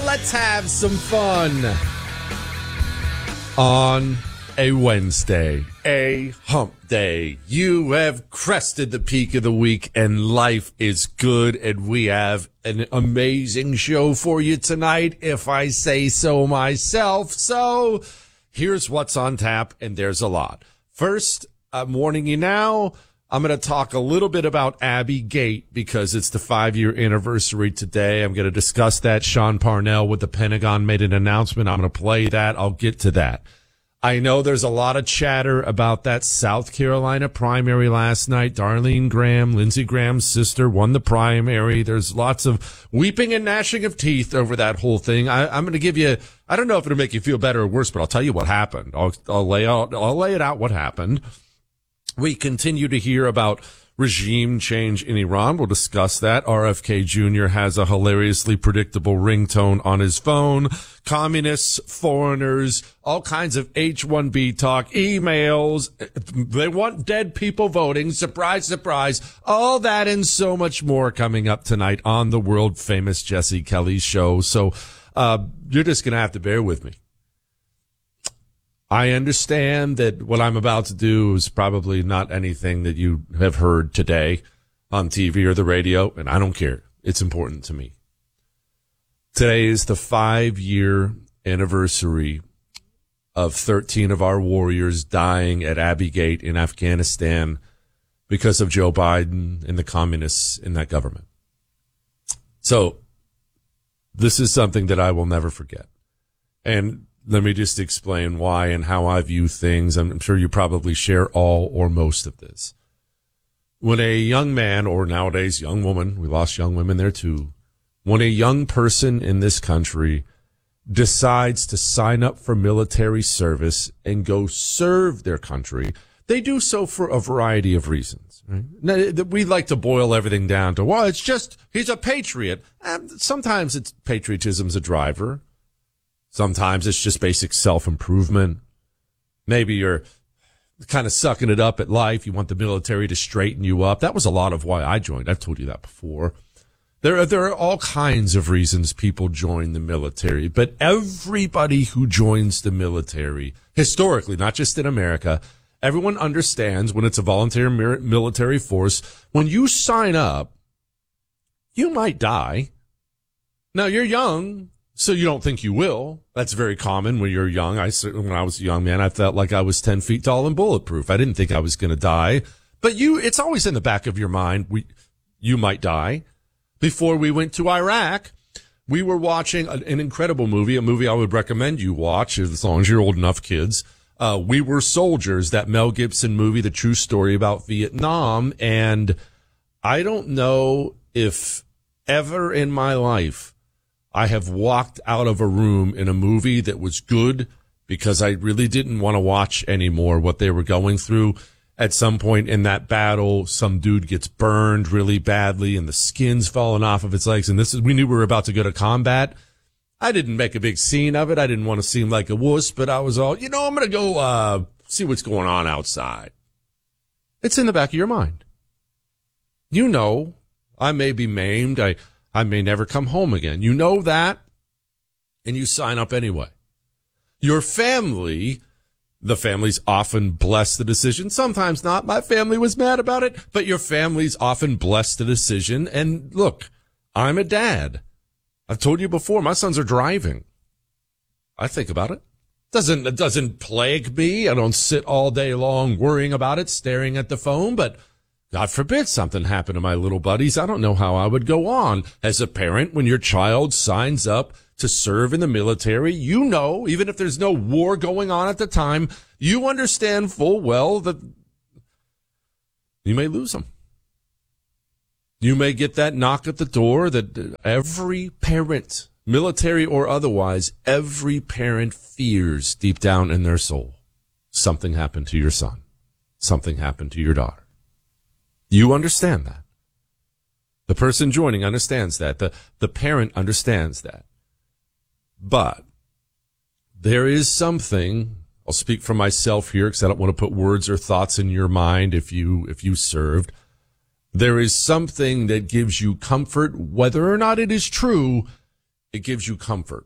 let's have some fun on a Wednesday, a hump day. You have crested the peak of the week and life is good, and we have an amazing show for you tonight, if I say so myself. So here's what's on tap, and there's a lot. First, I'm warning you now, I'm going to talk a little bit about Abbey Gate because it's the 5-year anniversary today. I'm going to discuss that. Sean Parnell with the Pentagon made an announcement. I'm going to play that. I'll get to that. I know there's a lot of chatter about that South Carolina primary last night. Darlene Graham, Lindsey Graham's sister, won the primary. There's lots of weeping and gnashing of teeth over that whole thing. I'm going to give you, I don't know if it'll make you feel better or worse, but I'll tell you what happened. I'll lay it out what happened. We continue to hear about regime change in Iran. We'll discuss that. RFK Jr. has a hilariously predictable ringtone on his phone. Communists, foreigners, all kinds of H-1B talk, emails. They want dead people voting. Surprise, surprise. All that and so much more coming up tonight on the world famous Jesse Kelly show. So, you're just going to have to bear with me. I understand that what I'm about to do is probably not anything that you have heard today on TV or the radio, and I don't care. It's important to me. Today is the 5-year anniversary of 13 of our warriors dying at Abbey Gate in Afghanistan because of Joe Biden and the communists in that government. So this is something that I will never forget. And let me just explain why and how I view things. I'm sure you probably share all or most of this. When a young man, or nowadays young woman, we lost young women there too, when a young person in this country decides to sign up for military service and go serve their country, they do so for a variety of reasons. Right? We like to boil everything down to, well, it's just, he's a patriot. Sometimes it's patriotism's a driver. Sometimes it's just basic self-improvement. Maybe you're kind of sucking it up at life. You want the military to straighten you up. That was a lot of why I joined. I've told you that before. There are all kinds of reasons people join the military, but everybody who joins the military, historically, not just in America, everyone understands when it's a voluntary military force, when you sign up, you might die. Now, you're young, so you don't think you will. That's very common when you're young. When I was a young man, I felt like I was 10 feet tall and bulletproof. I didn't think I was going to die. But it's always in the back of your mind, you might die. Before we went to Iraq, we were watching an incredible movie, a movie I would recommend you watch as long as you're old enough, kids. We Were Soldiers, that Mel Gibson movie, the true story about Vietnam. And I don't know if ever in my life I have walked out of a room in a movie that was good because I really didn't want to watch anymore what they were going through. At some point in that battle, some dude gets burned really badly and the skin's falling off of its legs. And we knew we were about to go to combat. I didn't make a big scene of it. I didn't want to seem like a wuss, but I was all, I'm going to go see what's going on outside. It's in the back of your mind. I may be maimed. I may never come home again. You know that, and you sign up anyway. Your family, the families often bless the decision. Sometimes not. My family was mad about it, but your families often bless the decision. And look, I'm a dad. I've told you before, my sons are driving. I think about it. It doesn't plague me. I don't sit all day long worrying about it, staring at the phone, but God forbid something happened to my little buddies. I don't know how I would go on. As a parent, when your child signs up to serve in the military, even if there's no war going on at the time, you understand full well that you may lose them. You may get that knock at the door that every parent, military or otherwise, every parent fears deep down in their soul. Something happened to your son. Something happened to your daughter. You understand that. The person joining understands that. The parent understands that. But there is something, I'll speak for myself here because I don't want to put words or thoughts in your mind if you served. There is something that gives you comfort, whether or not it is true, It gives you comfort.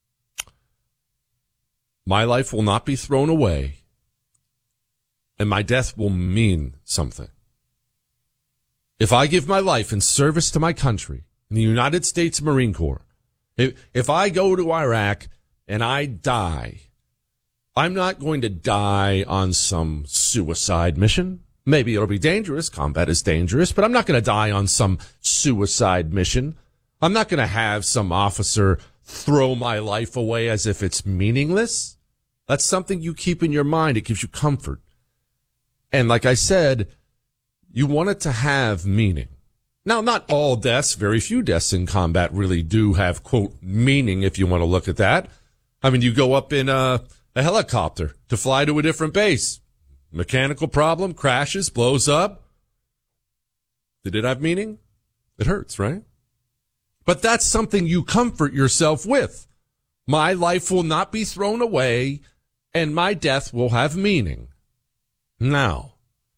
My life will not be thrown away, and my death will mean something. If I give my life in service to my country, in the United States Marine Corps, if I go to Iraq and I die, I'm not going to die on some suicide mission. Maybe it'll be dangerous. Combat is dangerous, but I'm not going to die on some suicide mission. I'm not going to have some officer throw my life away as if it's meaningless. That's something you keep in your mind. It gives you comfort. And like I said, you want it to have meaning. Now, not all deaths, very few deaths in combat really do have, quote, meaning, if you want to look at that. I mean, you go up in a helicopter to fly to a different base. Mechanical problem, crashes, blows up. Did it have meaning? It hurts, right? But that's something you comfort yourself with. My life will not be thrown away, and my death will have meaning. Now,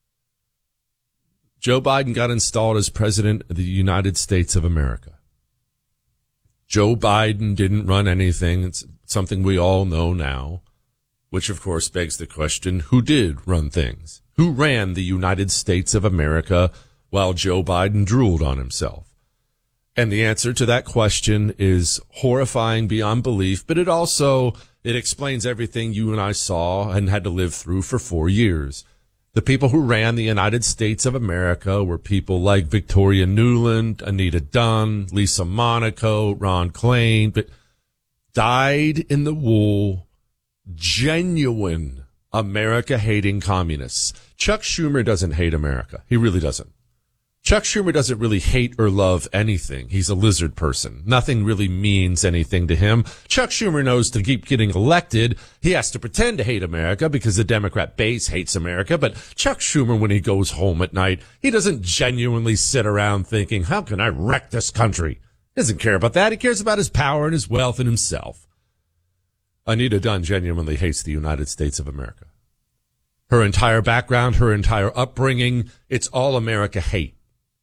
Joe Biden got installed as president of the United States of America. Joe Biden didn't run anything. It's something we all know now, which of course begs the question, who did run things? Who ran the United States of America while Joe Biden drooled on himself? And the answer to that question is horrifying beyond belief, but it explains everything you and I saw and had to live through for 4 years. The people who ran the United States of America were people like Victoria Nuland, Anita Dunn, Lisa Monaco, Ron Klain, but died in the wool, genuine America-hating communists. Chuck Schumer doesn't hate America. He really doesn't. Chuck Schumer doesn't really hate or love anything. He's a lizard person. Nothing really means anything to him. Chuck Schumer knows to keep getting elected, he has to pretend to hate America because the Democrat base hates America. But Chuck Schumer, when he goes home at night, he doesn't genuinely sit around thinking, how can I wreck this country? He doesn't care about that. He cares about his power and his wealth and himself. Anita Dunn genuinely hates the United States of America. Her entire background, her entire upbringing, it's all America hate.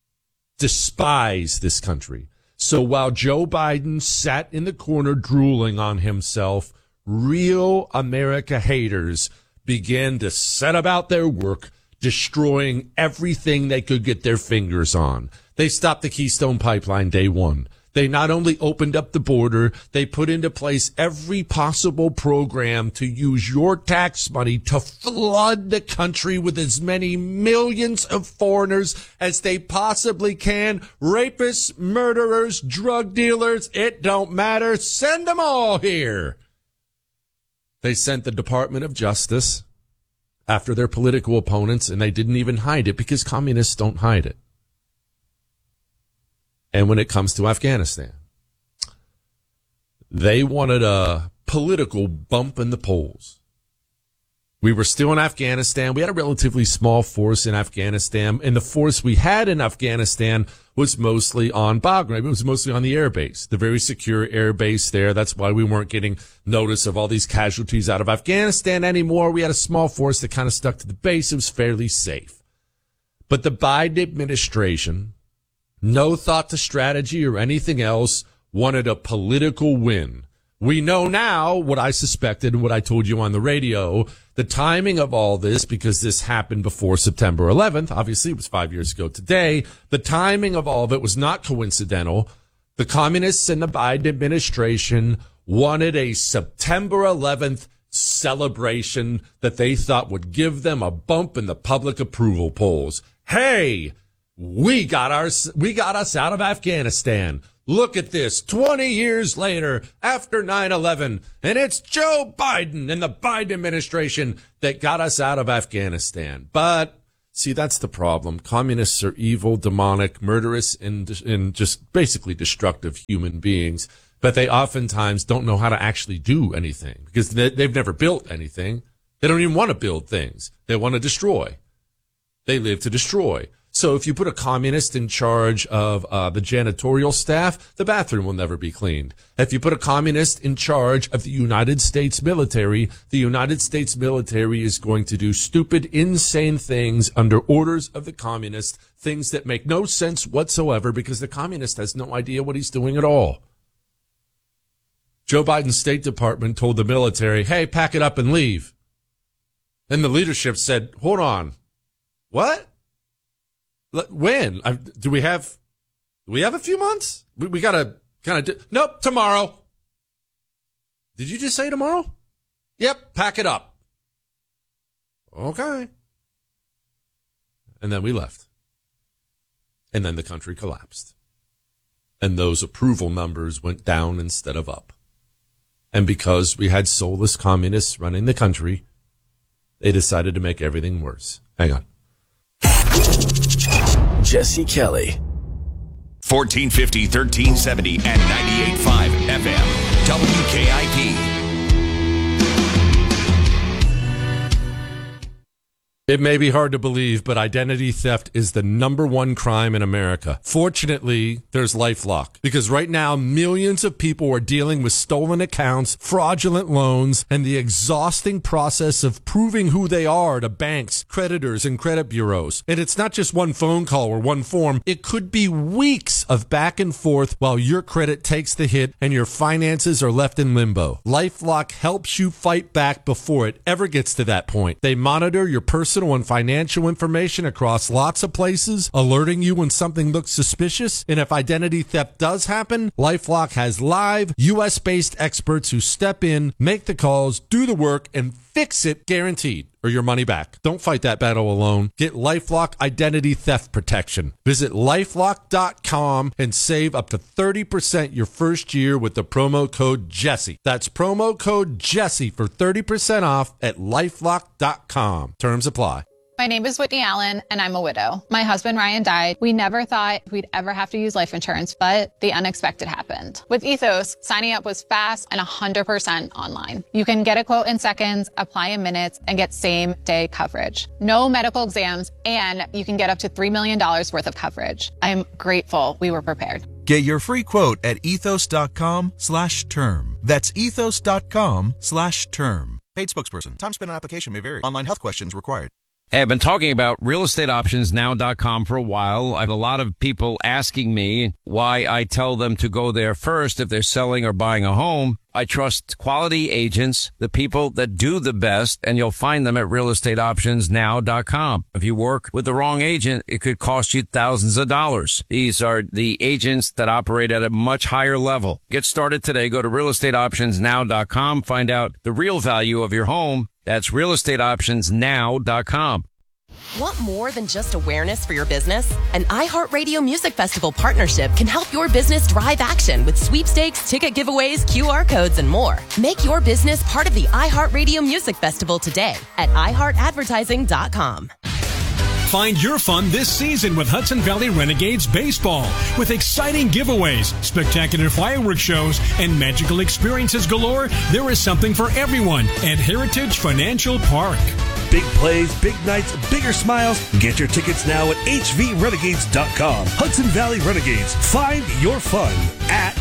Despise this country. So while Joe Biden sat in the corner drooling on himself, real America haters began to set about their work, destroying everything they could get their fingers on. They stopped the Keystone Pipeline day one. They not only opened up the border, they put into place every possible program to use your tax money to flood the country with as many millions of foreigners as they possibly can. Rapists, murderers, drug dealers, it don't matter. Send them all here. They sent the Department of Justice after their political opponents, and they didn't even hide it because communists don't hide it. And when it comes to Afghanistan, they wanted a political bump in the polls. We were still in Afghanistan. We had a relatively small force in Afghanistan, and the force we had in Afghanistan was mostly on Bagram. It was mostly on the air base, the very secure air base there. That's why we weren't getting notice of all these casualties out of Afghanistan anymore. We had a small force that kind of stuck to the base. It was fairly safe. But the Biden administration, no thought to strategy or anything else, wanted a political win. We know now what I suspected and what I told you on the radio, the timing of all this, because this happened before September 11th. Obviously, it was 5 years ago today. The timing of all of it was not coincidental. The communists and the Biden administration wanted a September 11th celebration that they thought would give them a bump in the public approval polls. Hey, we got us out of Afghanistan. Look at this, 20 years later, after 9/11, and it's Joe Biden and the Biden administration that got us out of Afghanistan. But, see, that's the problem. Communists are evil, demonic, murderous, and just basically destructive human beings. But they oftentimes don't know how to actually do anything because they've never built anything. They don't even want to build things. They want to destroy. They live to destroy. So if you put a communist in charge of the janitorial staff, the bathroom will never be cleaned. If you put a communist in charge of the United States military, the United States military is going to do stupid, insane things under orders of the communist, things that make no sense whatsoever because the communist has no idea what he's doing at all. Joe Biden's State Department told the military, hey, pack it up and leave. And the leadership said, hold on. What? When? Do we have a few months? We got to kind of nope, tomorrow. Did you just say tomorrow? Yep, pack it up. Okay. And then we left. And then the country collapsed. And those approval numbers went down instead of up. And because we had soulless communists running the country, they decided to make everything worse. Hang on. Jesse Kelly. 1450, 1370, and 98.5 FM. WKIP. It may be hard to believe, but identity theft is the number one crime in America. Fortunately, there's LifeLock, because right now millions of people are dealing with stolen accounts, fraudulent loans, and the exhausting process of proving who they are to banks, creditors, and credit bureaus. And it's not just one phone call or one form. It could be weeks of back and forth while your credit takes the hit and your finances are left in limbo. LifeLock helps you fight back before it ever gets to that point. They monitor your personal and financial information across lots of places, alerting you when something looks suspicious. And if identity theft does happen, LifeLock has live, U.S.-based experts who step in, make the calls, do the work, and fix it, guaranteed, or your money back. Don't fight that battle alone. Get LifeLock Identity Theft Protection. Visit LifeLock.com and save up to 30% your first year with the promo code Jesse. That's promo code Jesse for 30% off at LifeLock.com. Terms apply. My name is Whitney Allen, and I'm a widow. My husband, Ryan, died. We never thought we'd ever have to use life insurance, but the unexpected happened. With Ethos, signing up was fast and 100% online. You can get a quote in seconds, apply in minutes, and get same-day coverage. No medical exams, and you can get up to $3 million worth of coverage. I'm grateful we were prepared. Get your free quote at ethos.com/term. That's ethos.com/term. Paid spokesperson. Time spent on application may vary. Online health questions required. Hey, I've been talking about realestateoptionsnow.com for a while. I have a lot of people asking me why I tell them to go there first if they're selling or buying a home. I trust quality agents, the people that do the best, and you'll find them at realestateoptionsnow.com. If you work with the wrong agent, it could cost you thousands of dollars. These are the agents that operate at a much higher level. Get started today. Go to realestateoptionsnow.com. Find out the real value of your home. That's realestateoptionsnow.com. Want more than just awareness for your business? An iHeartRadio Music Festival partnership can help your business drive action with sweepstakes, ticket giveaways, QR codes, and more. Make your business part of the iHeartRadio Music Festival today at iHeartAdvertising.com. Find your fun this season with Hudson Valley Renegades Baseball. With exciting giveaways, spectacular fireworks shows, and magical experiences galore, there is something for everyone at Heritage Financial Park. Big plays, big nights, bigger smiles. Get your tickets now at hvrenegades.com. Hudson Valley Renegades. Find your fun at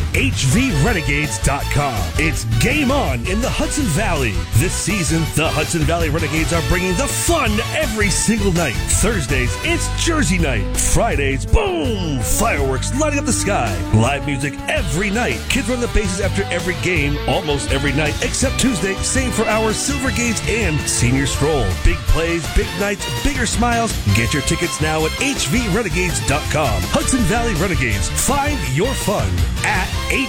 hvrenegades.com. It's game on in the Hudson Valley. This season, the Hudson Valley Renegades are bringing the fun every single night. Thursdays, it's Jersey night. Fridays, boom! Fireworks lighting up the sky. Live music every night. Kids run the bases after every game, almost every night, except Tuesday. Same for our Silver Gates and Senior Stroll. Big plays, big nights, bigger smiles. Get your tickets now at hvrenegades.com. Hudson Valley Renegades. Find your fun at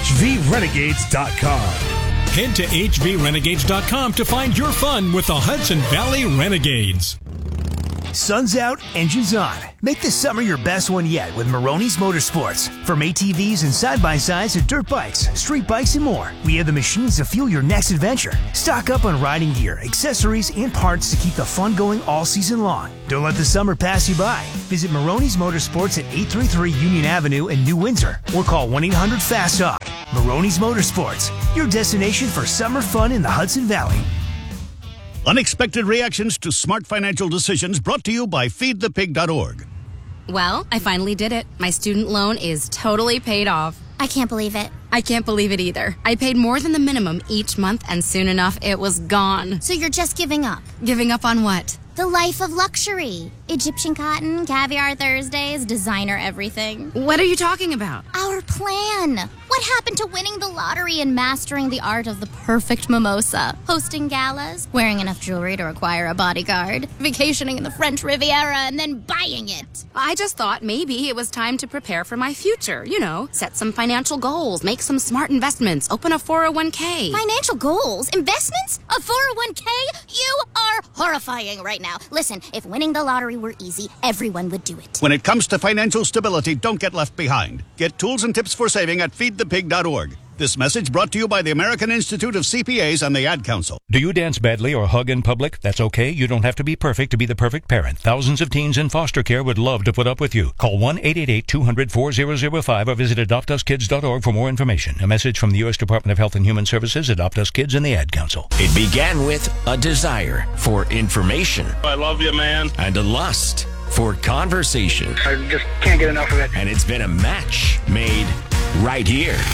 hvrenegades.com. Head to hvrenegades.com to find your fun with the Hudson Valley Renegades. Sun's out, engines on. Make this summer your best one yet with Maroney's Motorsports. From ATVs and side-by-sides to dirt bikes, street bikes, and more, we have the machines to fuel your next adventure. Stock up on riding gear, accessories, and parts to keep the fun going all season long. Don't let the summer pass you by. Visit Maroney's Motorsports at 833 Union Avenue in New Windsor or call 1-800-FAST-TALK. Maroney's Motorsports, your destination for summer fun in the Hudson Valley. Unexpected reactions to smart financial decisions brought to you by feedthepig.org. Well, I finally did it. My student loan is totally paid off. I can't believe it. I can't believe it either. I paid more than the minimum each month, and soon enough, it was gone. So you're just giving up? Giving up on what? The life of luxury. Egyptian cotton, caviar Thursdays, designer everything. What are you talking about? Our plan. What happened to winning the lottery and mastering the art of the perfect mimosa? Hosting galas, wearing enough jewelry to require a bodyguard, vacationing in the French Riviera, and then buying it. I just thought maybe it was time to prepare for my future. You know, set some financial goals, make some smart investments, open a 401k. Financial goals? Investments? A 401k? You are horrifying right now. Listen, if winning the lottery were easy, everyone would do it. When it comes to financial stability, don't get left behind. Get tools and tips for saving at feedthepig.org. This message brought to you by the American Institute of CPAs and the Ad Council. Do you dance badly or hug in public? That's okay. You don't have to be perfect to be the perfect parent. Thousands of teens in foster care would love to put up with you. Call 1-888-200-4005 or visit adoptuskids.org for more information. A message from the U.S. Department of Health and Human Services, Adopt Us Kids, and the Ad Council. It began with a desire for information. I love you, man. And a lust for conversation. I just can't get enough of it. And it's been a match made right here.